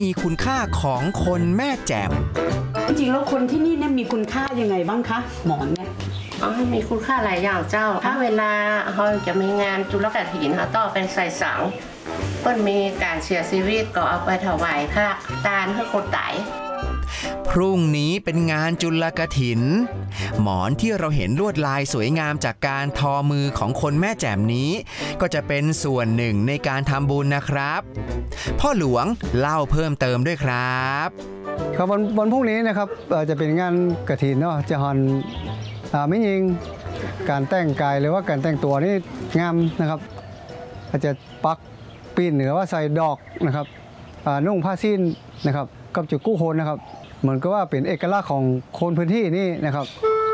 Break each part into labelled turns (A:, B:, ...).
A: มีคุณค่าของคนแม่แจ่ม
B: จริงๆแล้วคนที่นี่เนี่ยมีคุณค่ายังไงบ้างคะหมอนเนี่ย
C: มีคุณค่าหลายอย่างเจ้าถ้าเวลาเขาจะมีงานจุลกฐินเขาต้องเป็นใส่สังเพิ่นมีการเสียชีวิตก็เอาไปถวายพระตาลให้คนตาย
A: พรุ่งนี้เป็นงานจุลกฐินหมอนที่เราเห็นลวดลายสวยงามจากการทอมือของคนแม่แจ่มนี้ก็จะเป็นส่วนหนึ่งในการทำบุญนะครับพ่อหลวงเล่าเพิ่มเติมด้วยครับ
D: ครับวันพรุ่งนี้นะครับจะเป็นงานกฐินเนาะจะฮอนไม่ยิงการแต่งกายหรือว่าการแต่งตัวนี่งามนะครับอาจจะปักปีนหรือว่าใส่ดอกนะครับนุ่งผ้าสิ้นนะครับกับจุดกู้คนนะครับเหมือนกับว่าเป็นเอกลักษณ์ของคนพื้นที่นี่นะครับ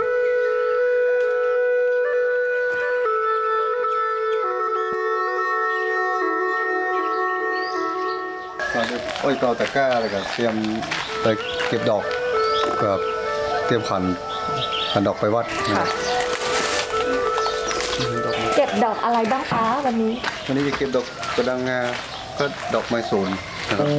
D: เราจะอ้อยเปล่าตะกร้าอะไรกันเตรียมไปเก็บดอกกับเตรียมขันดอกไปวัด
E: เก็บดอกอะไรบ้างคะวันนี้
D: จะเก็บดอกกระดังงาก็ดอกไม้สูนนะครับ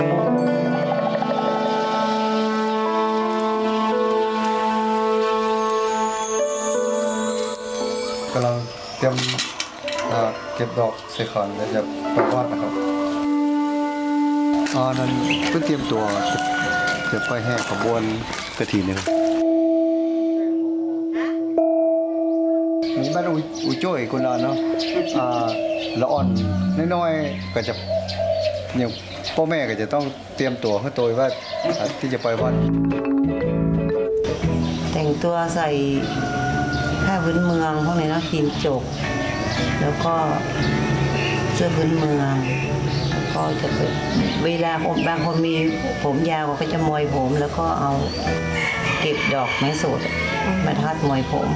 D: กำลังเตรียมเก็บดอกใส่ขันแล้วจะไปวัดนะครับนั้นเพื่อเตรียมตัวจะไปแห่ขบวนกฐินนะครับมีบ้านอุโจ้ยคนละเนาะละอ่อนน้อยๆก็จะอย่างพ่อแม่ก็จะต้องเตรียมตัวให้ตัวว่าที่จะไปวัด
F: แต่งตัวใส่ผ้าพื้นเมืองพวกนี้นะขีนจกแล้วก็เสื้อพื้นเมืองก็จะเป็นเวลาบางคนมีผมยาวก็จะมวยผมแล้วก็เอาเก็บดอกไม้สดมาทัดมวยผม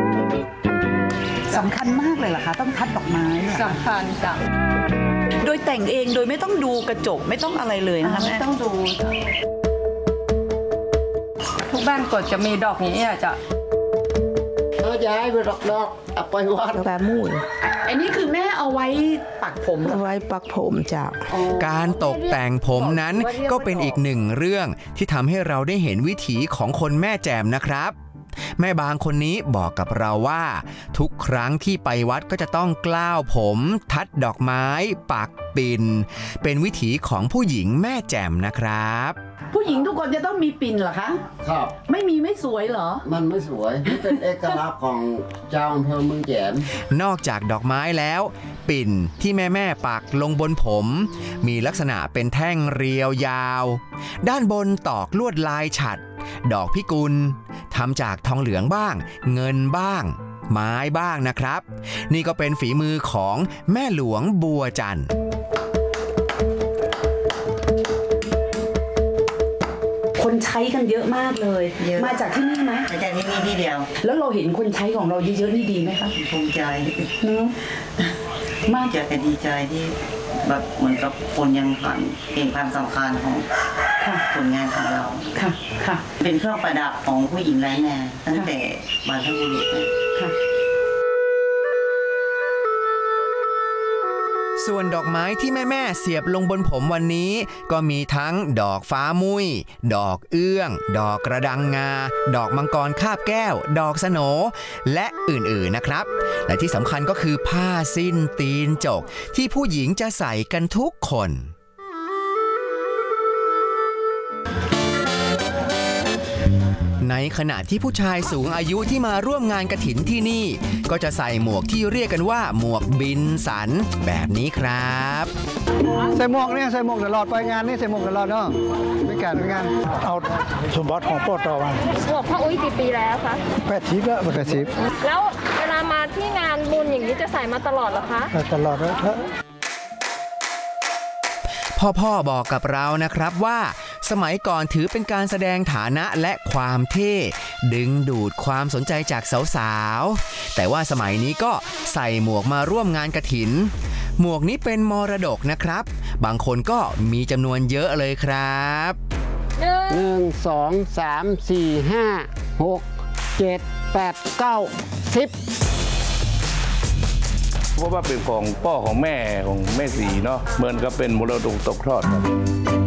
B: สำคัญมากเลยเหรอคะต้องทัดดอกไม้
C: สำคัญจ้ะ
B: โดยแต่งเองโดยไม่ต้องดูกระจกไม่ต้องอะไรเลยนะคะ
C: ไม่ต้องดูทุกบ้านก็จะมีดอกนี้จะ
F: ย้ายไปดอกเอาไปวัดปลามู่
B: อันนี้คือแม่เอาไว้ปักผม
F: เอาไว้ปักผมจ้ะ
A: การตกแต่งผมนั้นก็เป็นอีกหนึ่งเรื่องที่ทำให้เราได้เห็นวิถีของคนแม่แจ่มนะครับแม่บางคนนี้บอกกับเราว่าทุกครั้งที่ไปวัดก็จะต้องกล้าวผมทัดดอกไม้ปักปิ่นเป็นวิถีของผู้หญิงแม่แจ่มนะครับ
B: ผู้หญิงทุกคนจะต้องมีปิ่นเหรอคะ
G: ครับ
B: ไม่มีไม่สวยเหรอ
G: มันไม่สวยนี่เป็นเอกลักษณ์ของเจ้าอำเภอเมืองแจ่ม
A: นอกจากดอกไม้แล้วปิ่นที่แม่ปักลงบนผมมีลักษณะเป็นแท่งเรียวยาวด้านบนตอกลวดลายฉัตรดอกพิกุลทำจากทองเหลืองบ้างเงินบ้างไม้บ้างนะครับนี่ก็เป็นฝีมือของแม่หลวงบัวจันทร์
B: คนใช้กันเยอะมากเลยมาจากที่นี่ไหม
F: มาจากที่นี่ที่เดียว
B: แล้วเราเห็นคนใช้ของเราเยอะๆนี่ดีไหมคะ
F: ภูมิใจ
B: มาก
F: จะดีใจที่แบบเหมือนกับคนยังเห็นความสำคัญของผลงานของเรา
B: ค่ะ
F: เป็นเครื่องประดับของผู้หญิงไร้แม่ตั้งแต่บรรพบุรุษ
B: ค่ะ
A: ส่วนดอกไม้ที่แม่เสียบลงบนผมวันนี้ก็มีทั้งดอกฟ้ามุ้ยดอกเอื้องดอกกระดังงาดอกมังกรคาบแก้วดอกสโหนและอื่นๆนะครับและที่สำคัญก็คือผ้าสิ้นตีนจกที่ผู้หญิงจะใส่กันทุกคนในขณะที่ผู้ชายสูงอายุที่มาร่วมงานกฐินที่นี่ก็จะใส่หมวกที่เรียกกันว่าหมวกบินสันแบบนี้ครับ
D: ใส่หมวกเนี่ยใส่หมวกตลอดไปงานนี่ใส่หมวกตลอดเนาะไม่การงาน
H: เอาสมบัติของพ่อต่อมา
E: หมวกพ่ออุ้ยกี่ปีแล้วคะ
D: 80แล้ว80
E: แล้วเวลามาที่งานบุญอย่างนี้จะใส่มาตลอดเหรอคะ
H: ตลอดแล้ว
A: พ่อบอกกับเรานะครับว่าสมัยก่อนถือเป็นการแสดงฐานะและความเท่ดึงดูดความสนใจจากสาวๆแต่ว่าสมัยนี้ก็ใส่หมวกมาร่วมงานกฐินหมวกนี้เป็นมรดกนะครับบางคนก็มีจำนวนเยอะเลยครับ
G: 1 2 3 4 5 6 7 8 9 10
I: เพราะว่าเป็นของพ่อของแม่สีเนาะเหมือนกับเป็นมรดกตกทอดครับ